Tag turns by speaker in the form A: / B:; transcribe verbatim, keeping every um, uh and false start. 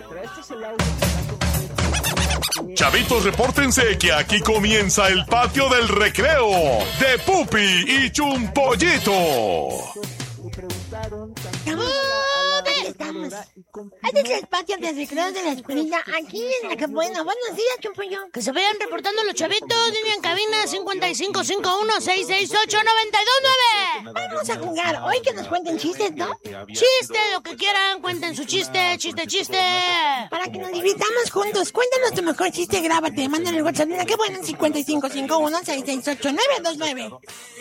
A: Chavitos, repórtense que aquí comienza el patio del recreo de Pupi y Chumpollito.
B: Ahí estamos. Este es el patio de recreo de la escuelita, aquí en la que bueno. Buenos días, Chumpollo.
C: Que se vayan reportando los chavitos. Línea en cabina cincuenta y cinco cincuenta y uno, sesenta y seis ocho, noventa y dos nueve.
B: Vamos a jugar. Hoy que nos cuenten chistes, ¿no?
C: Chiste, lo que quieran. Cuenten su chiste, chiste, chiste.
B: Para que nos divirtamos juntos. Cuéntanos tu mejor chiste, grábate. Mándale el WhatsApp. Mira, qué bueno, cincuenta y cinco cincuenta y uno, sesenta y seis ocho, noventa y dos nueve.